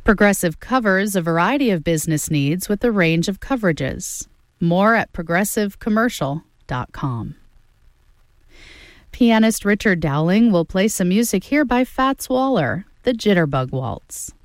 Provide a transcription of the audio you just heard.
Progressive covers a variety of business needs with a range of coverages. More at progressivecommercial.com. Pianist Richard Dowling will play some music here by Fats Waller, the Jitterbug Waltz.